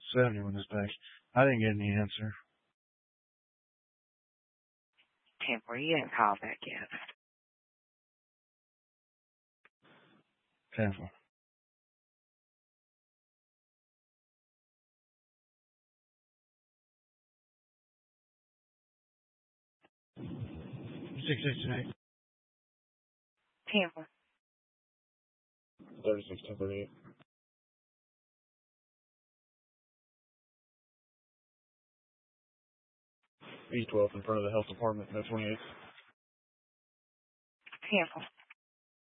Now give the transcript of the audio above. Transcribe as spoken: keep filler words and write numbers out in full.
seventy when this back. I didn't get any answer. Temper, you didn't call back yet. Temper. Six six eight. Temper. Thirty-six ten thirty-eight. E twelve in front of the health department, no twenty-eight. Temper.